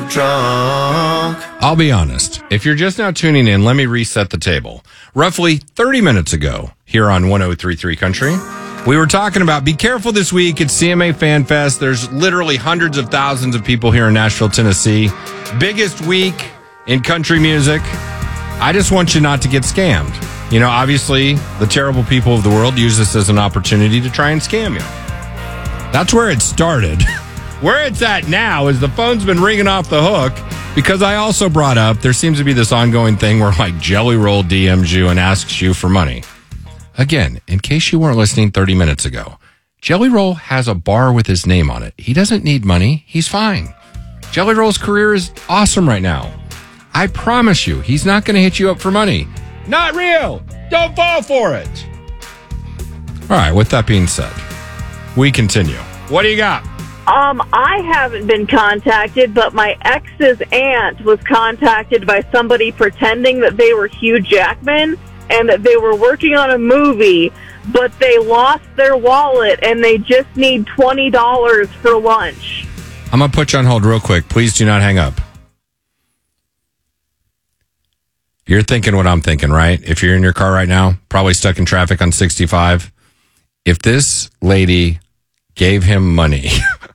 drunk. I'll be honest. If you're just now tuning in, let me reset the table. Roughly 30 minutes ago, here on 103.3 Country, we were talking about be careful this week. It's CMA Fan Fest. There's literally hundreds of thousands of people here in Nashville, Tennessee. Biggest week in country music. I just want you not to get scammed. You know, obviously, the terrible people of the world use this as an opportunity to try and scam you. That's where it started. Where it's at now is the phone's been ringing off the hook because I also brought up there seems to be this ongoing thing where like Jelly Roll DMs you and asks you for money. Again, in case you weren't listening 30 minutes ago, Jelly Roll has a bar with his name on it. He doesn't need money. He's fine. Jelly Roll's career is awesome right now. I promise you, he's not going to hit you up for money. Not real. Don't fall for it. All right, with that being said, we continue. What do you got? I haven't been contacted, but my ex's aunt was contacted by somebody pretending that they were Hugh Jackman and that they were working on a movie, but they lost their wallet and they just need $20 for lunch. I'm going to put you on hold real quick. Please do not hang up. You're thinking what I'm thinking, right? If you're in your car right now, probably stuck in traffic on 65. If this lady gave him money...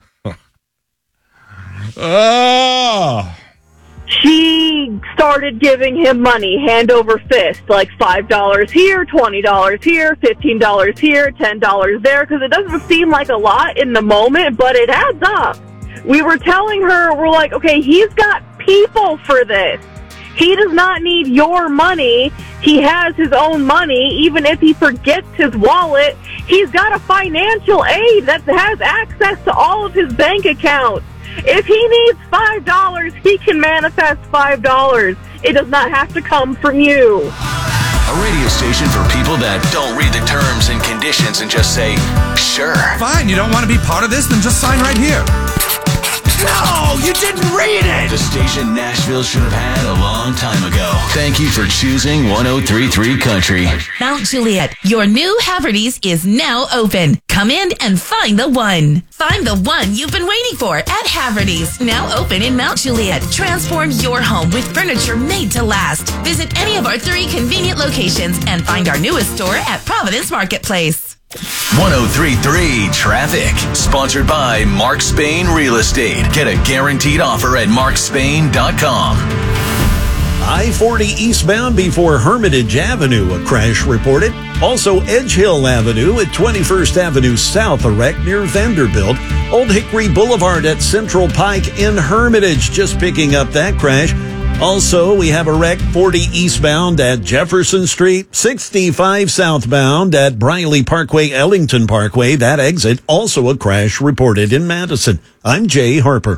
Oh! She started giving him money, hand over fist, like $5 here, $20 here, $15 here, $10 there, because it doesn't seem like a lot in the moment, but it adds up. We were telling her, we're like, okay, he's got people for this. He does not need your money. He has his own money. Even if he forgets his wallet, he's got a financial aid that has access to all of his bank accounts. If he needs $5, he can manifest $5. It does not have to come from you. A radio station for people that don't read the terms and conditions and just say, sure. Fine, you don't want to be part of this? Then just sign right here. No, you didn't read it! The station Nashville should have had a long time ago. Thank you for choosing 103.3 Country. Mount Juliet, your new Haverty's is now open. Come in and find the one. Find the one you've been waiting for at Haverty's, now open in Mount Juliet. Transform your home with furniture made to last. Visit any of our 3 convenient locations and find our newest store at Providence Marketplace. 103.3 Traffic, sponsored by Mark Spain Real Estate. Get a guaranteed offer at markspain.com. I-40 eastbound before Hermitage Avenue, a crash reported. Also, Edge Hill Avenue at 21st Avenue South, a wreck near Vanderbilt. Old Hickory Boulevard at Central Pike in Hermitage, just picking up that crash. Also, we have a wreck 40 eastbound at Jefferson Street, 65 southbound at Briley Parkway, Ellington Parkway. That exit, also a crash reported in Madison. I'm Jay Harper.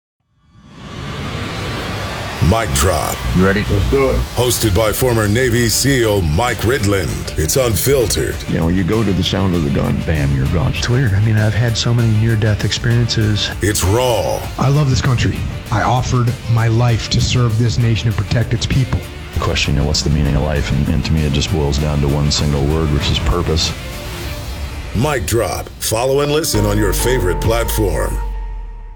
Mic Drop. You ready? Let's do it. Hosted by former Navy SEAL Mike Ridland. It's unfiltered. You know, you go to the sound of the gun, bam, you're gone. It's weird. I mean, I've had so many near-death experiences. It's raw. I love this country. I offered my life to serve this nation and protect its people. The question, what's the meaning of life? And to me, it just boils down to one single word, which is purpose. Mic Drop. Follow and listen on your favorite platform.